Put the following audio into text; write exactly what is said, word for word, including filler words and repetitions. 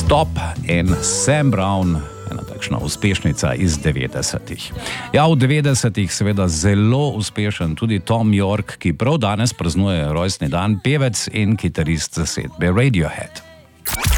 Stop in Sam Brown, ena takšna uspešnica iz devetdesetih. Ja, v devetdesetih seveda zelo uspešen tudi Tom York, ki prav danes praznuje rojstni dan, pevec in kitarist zasedbe Radiohead.